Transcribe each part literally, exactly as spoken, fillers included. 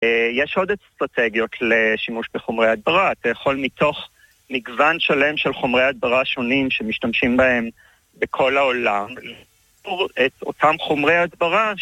יש עוד אסטרטגיות לשימוש בחומרי הדברה. אתה יכול מתוך מגוון שלם של חומרי הדברה שונים שמשתמשים בהם בכל העולם, את אותם חומרי הדברה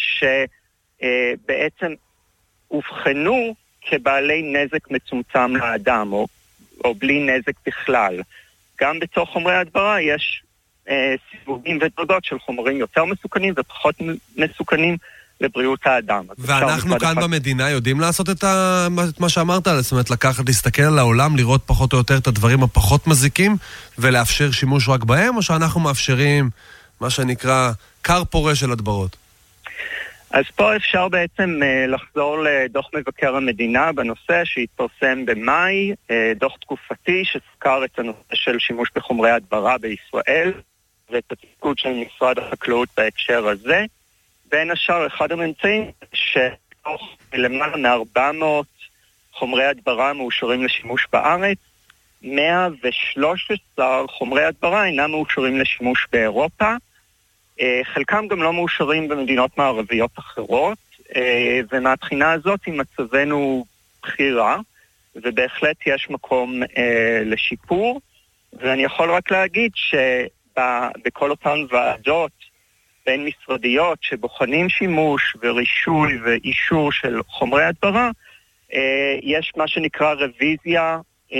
שבעצם הובחנו כבעלי נזק מצומצם לאדם, או, או בלי נזק בכלל. גם בתוך חומרי הדברה יש אה, סיווגים ודרגות של חומרים יותר מסוכנים ופחות מסוכנים לבריאות האדם. ואנחנו כאן אחד... במדינה יודעים לעשות את, ה... את מה שאמרת, זאת אומרת, לקחת, להסתכל על העולם, לראות פחות או יותר את הדברים הפחות מזיקים, ולאפשר שימוש רק בהם, או שאנחנו מאפשרים מה שנקרא קר פורה של הדברות? אז פה אפשר בעצם uh, לחזור לדוח מבקר המדינה בנושא שהתפרסם במאי, uh, דוח תקופתי שסקר את הנושא של שימוש בחומרי הדברה בישראל, ואת התפקוד של משרד החקלאות בהקשר הזה. בין השאר, אחד הממצאים שתוך למעלה מ-ארבע מאות חומרי הדברה מאושרים לשימוש בארץ, מאה ושלוש עשרה חומרי הדברה אינם מאושרים לשימוש באירופה, חלקם גם לא מאושרים במדינות מערביות אחרות, ומהבחינה הזאת מצבנו בחירה, ובהחלט יש מקום לשיפור, ואני יכול רק להגיד שבכל אותן ועדות בין משרדיות שבוחנים שימוש ורישוי ואישור של חומרי הדברה, יש מה שנקרא רוויזיה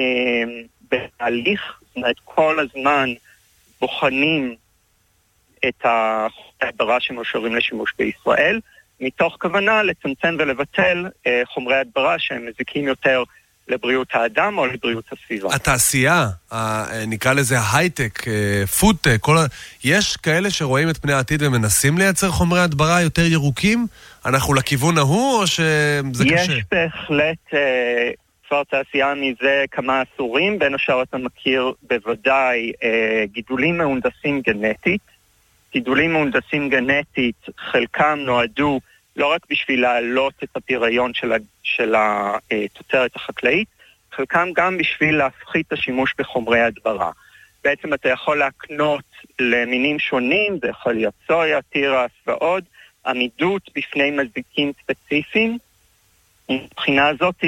בהליך, זאת אומרת כל הזמן בוחנים את ההדברה שמאושרים לשימוש בישראל, מתוך כוונה לצמצם ולבטל אה, חומרי הדברה שהם מזיקים יותר לבריאות האדם או לבריאות הסביבה. התעשייה, ה, נקרא לזה הייטק, פודטק, כל ה... יש כאלה שרואים את פני העתיד ומנסים לייצר חומרי הדברה יותר ירוקים? אנחנו לכיוון ההוא או שזה יש קשה? יש בהחלט אה, כבר תעשייה מזה כמה עשורים, בין השאר אתה מכיר בוודאי אה, גידולים מהונדסים גנטית, גידולים מהונדסים גנטית, חלקם נועדו לא רק בשביל להעלות את הפריון של, של התוצרת החקלאית, חלקם גם בשביל להפחית את השימוש בחומרי הדברה. בעצם אתה יכול להקנות למינים שונים, זה יכול להיות סויה, תירס ועוד, עמידות בפני מזיקים ספציפיים. מבחינה הזאת,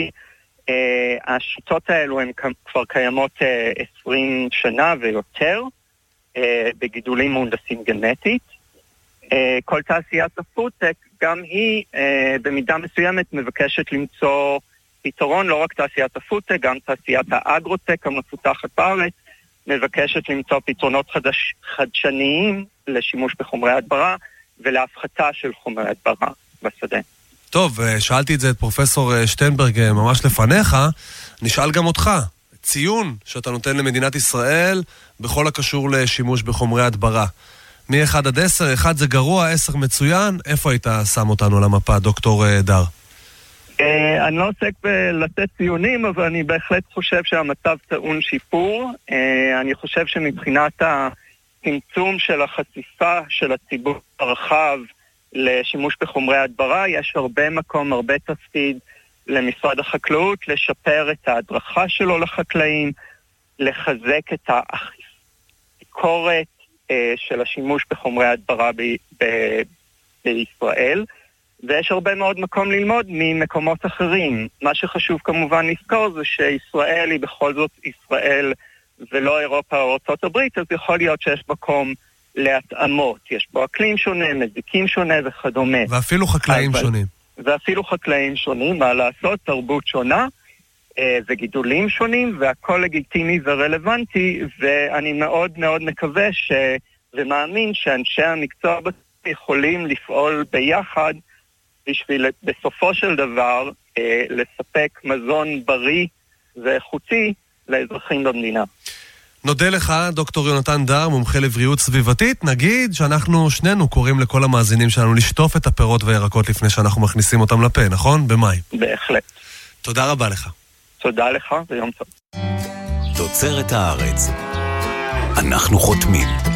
השיטות האלו הן כבר קיימות עשרים שנה ויותר, בגידולים מהונדסים גנטית. כל תעשיית הפודטק גם היא במידה מסוימת מבקשת למצוא פתרון, לא רק תעשיית הפודטק, גם תעשיית האגרוטק המפותחת בארץ מבקשת למצוא פתרונות חדש, חדשניים לשימוש בחומרי הדברה ולהפחתה של חומרי הדברה בשדה. טוב, שאלתי את זה את פרופסור שטיינברג ממש לפניך, נשאל גם אותך. ציון שאתה נותן למדינת ישראל בכל הקשור לשימוש בחומרי הדברה. מ-אחד עד עשר, אחד זה גרוע, עשר מצוין, איפה היית שם אותנו על המפה, דוקטור דר? אני לא עוסק בלתת ציונים, אבל אני בהחלט חושב שהמצב טעון שיפור. אני חושב שמבחינת הצמצום של החשיפה של הציבור הרחב לשימוש בחומרי הדברה, יש הרבה מקום, הרבה תפקיד למשרד החקלאות, לשפר את ההדרכה שלו לחקלאים, לחזק את הביקורת אה, של השימוש בחומרי הדברה ב- ב- בישראל, ויש הרבה מאוד מקום ללמוד ממקומות אחרים. מה שחשוב כמובן לזכור זה שישראל היא בכל זאת ישראל ולא אירופה או ארצות הברית, אז יכול להיות שיש מקום להתאמות. יש בו אקלים שונה, מזיקים שונה וכדומה. ואפילו חקלאים אבל... שונים. ואפילו חקלאים שונים, מה לעשות, תרבות שונה אה, וגידולים שונים, והכל לגיטימי ורלוונטי, ואני מאוד מאוד מקווה ש... ומאמין שאנשי המקצוע יכולים לפעול ביחד בשביל בסופו של דבר אה, לספק מזון בריא ואיכותי לאזרחים במדינה. נודה לך, דוקטור יונתן דר, מומחה לבריאות סביבתית. נגיד שאנחנו שנינו קוראים לכל המאזינים שלנו לשטוף את הפירות והירקות לפני שאנחנו מכניסים אותם לפה, נכון? במאי. בהחלט. תודה רבה לך. תודה לך ויום טוב. תוצרת הארץ. אנחנו חותמים.